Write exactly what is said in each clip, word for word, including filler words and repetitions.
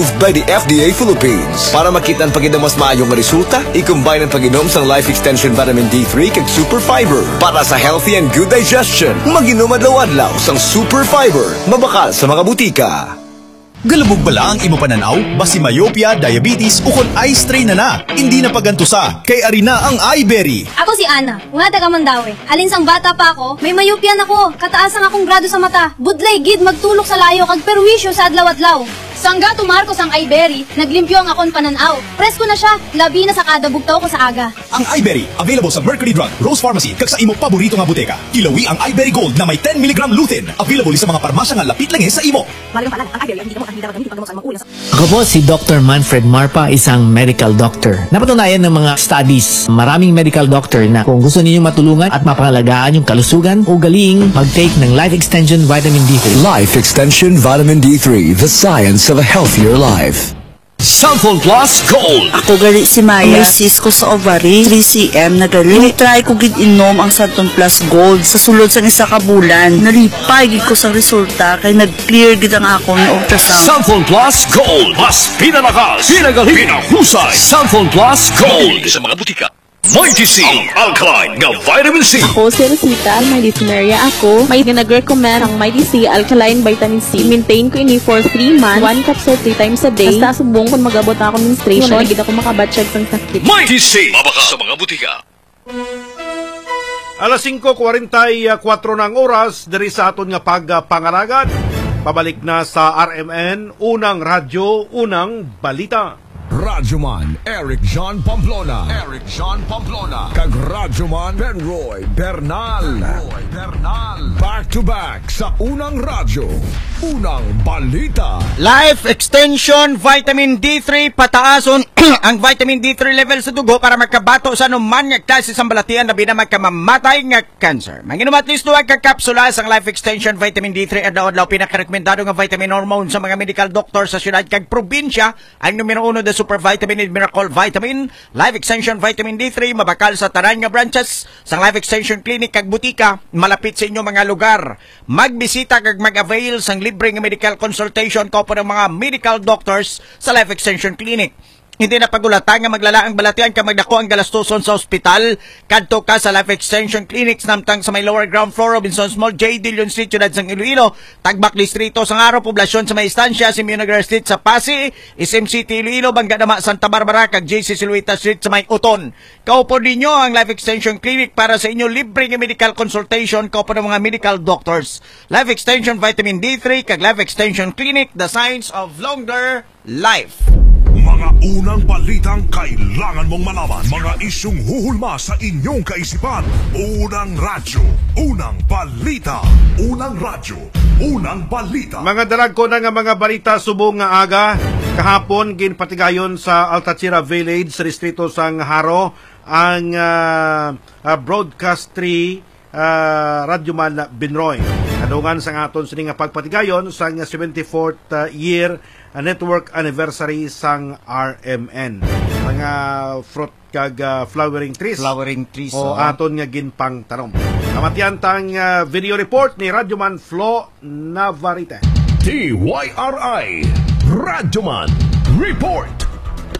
by the F D A Philippines. Para makita ang pag-inom mas maayong nga resulta, i-combine ang pag-inom sang Life Extension Vitamin D three kag Super Fiber. Para sa healthy and good digestion, mag-inom adlaw-adlaw sang Super Fiber. Mabakal sa mga butika. Galubog bala ang imo pananaw, basi myopia, diabetes, ukon eye strain na na. Hindi na pagantusa, kay arina ang iBerry. Ako si Ana, nga taga Mandaue. Halin sang bata pa ako, may myopia na ko. Kataas ang akong grado sa mata. Budlay gid magtulok sa layo kag perwisyo sa adlaw-adlaw. Sangga tumarko sang iBerry, naglimpyo ang akon pananaw. Presko na siya, labi na sa kada bugtaw ko sa aga. Ang iBerry, available sa Mercury Drug, Rose Pharmacy, kag sa imo paborito nga buteka. Ilawi ang iBerry Gold na may ten milligram lutein. Available sa mga parmasya nga lapit lang sa imo. Ako po si Doctor Manfred Marpa, isang medical doctor. Napatunayan ng mga studies, maraming medical doctor na kung gusto ninyong matulungan at mapangalagaan yung kalusugan, ugaling mag-take ng Life Extension Vitamin D three. Life Extension Vitamin D three, the science of a healthier life. Samphon Plus Gold. Ako gali si Maya. May cyst ko sa ovary, three centimeters na gali. Try ko gid inom ang Samphon Plus Gold sa sulod sa isa ka bulan. Nalipay gid ko sa resulta kay nag-clear gid ang akong ultrasound. Samphon Plus Gold. Mas pinalakas, pinagalhin, pinahusay. Samphon Plus Gold. Sa mga butika. Mighty C, ang alkaline nga vitamin C. Ako si Rosita, may listenerya ako. May nag-recommend ang Mighty C Alkaline Vitamin C. Maintain ko ini for three months, one capsule three times a day. Basta subong kung mag-abot ako ng menstruation, nagigid ako makabatsyag ng sakit. Mighty C, mabaka sa mga butika. Alas singko kuwarentakuwatro ng oras, diri sa aton nga pagpangaragan. Pabalik na sa R M N, unang radyo, unang balita. Radyoman Eric John Pamplona, Eric John Pamplona, kag Radyoman Benroy Bernal, Benroy Bernal, back to back sa unang radyo, unang balita. Life Extension Vitamin D three, pataason ang vitamin D three level sa dugo para magkabato sa anuman nga klase sa balatian na bina magkamamatay nga cancer. Manginom at least duwag ka kapsula sang Life Extension Vitamin D three adlaw-adlaw pinakarekomendado nga vitamin hormone sa mga medical doctor sa syudad kag probinsya. Ang numero uno na Super Vitamin and Miracle Vitamin, Life Extension Vitamin D three, mabakal sa tanan nga branches sa Life Extension Clinic kag butika malapit sa inyo mga lugar. Magbisita kag mag-avail sang libre nga medical consultation ko po ng mga medical doctors sa Life Extension Clinic. Hindi na pagulatan nga maglalaang balatian ka magdako ang galastuson sa ospital. Kadto ka sa Life Extension Clinic namtang sa may lower ground floor Robinsons Mall, J. Dillon Street, Ciudad Sang Iloilo. Tagbak Distrito sa Ngaro, poblasyon sa may istansya, Simeonagar Street sa Pasig, S M City Iloilo, Banggadama, Santa Barbara, kag J C Silueta Street sa may Uton. Kaupo ninyo ang Life Extension Clinic para sa inyo libre nga medical consultation kaupo ng mga medical doctors. Life Extension Vitamin D three kag Life Extension Clinic, the science of longer life. Mga unang balitang kailangan mong malaman. Mga isyong huhulma sa inyong kaisipan. Unang radyo, unang balita. Unang radyo, unang balita. Mga dalag ko na nga mga balita subong nga aga. Kahapon ginpatigayon sa Altatira Village sa distrito sang Haro ang uh, uh, broadcast three uh, Radyoman Benroy. Kadungan sa aton sa nga pagpatigayon sa seventy-fourth uh, year uh, network anniversary sang R M N. Mga fruit kag uh, flowering trees. Flowering trees. O oh. aton nga ginpang tanom. Kamatian tang uh, video report ni Radyoman Flo Navarrete. T Y R I Radyoman Report.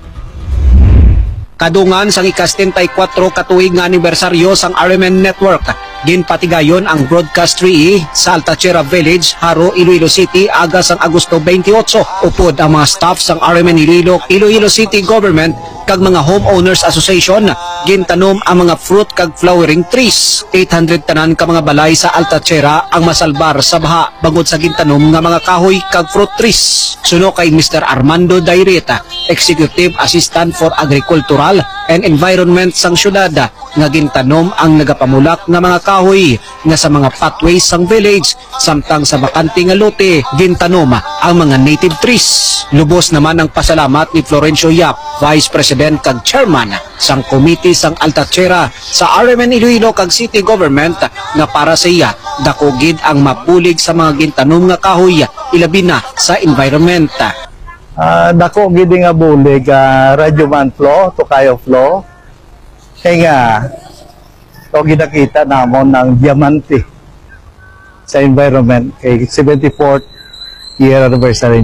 Kadungan sang ika-setenta-y-kwatro katuig nga anibersaryo sang R M N Network, ginpatigayon ang broadcast three sa Altatira Village, Haro, Iloilo City, aga sang Agosto twenty-eight. Upod ang mga staff sang R M N Iloilo, Iloilo City Government kag mga homeowners association, gintanom ang mga fruit kag flowering trees. eight hundred tanan ka mga balay sa Altatira ang masalbar sa baha bangod sa gintanom nga mga kahoy kag fruit trees. Suno kay Mister Armando Daireta, Executive Assistant for Agricultural and Environment sang syudad, nga gintanom ang nagapamulak nga mga kahoy nga sa mga pathways sang village, samtang sa bakante nga lote gintanom ang mga native trees. Lubos naman ang pasalamat ni Florencio Yap, Vice President kag Chairman sang Committee sang Altatira sa R M N Iloilo kag City Government, nga para sa iya dako gid ang mapulig sa mga gintanom nga kahoy, ilabi na sa environment. Uh, dako gid nga bulig uh, Radyoman Flo, Tokayo Flo. Kaya nga, ito ginakita namon ng diamante sa environment kay seventy-fourth year anniversary